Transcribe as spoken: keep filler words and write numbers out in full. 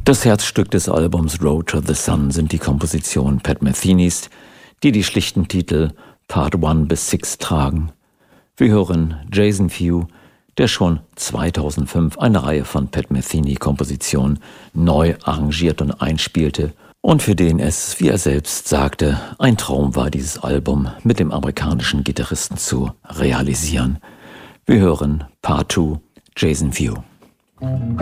Das Herzstück des Albums Road to the Sun sind die Kompositionen Pat Metheny's, die die schlichten Titel Part eins bis sechs tragen. Wir hören Jason Few, der schon zweitausendfünf eine Reihe von Pat Metheny-Kompositionen neu arrangiert und einspielte und für den es, wie er selbst sagte, ein Traum war, dieses Album mit dem amerikanischen Gitarristen zu realisieren. Wir hören Part zwei, Jason Few.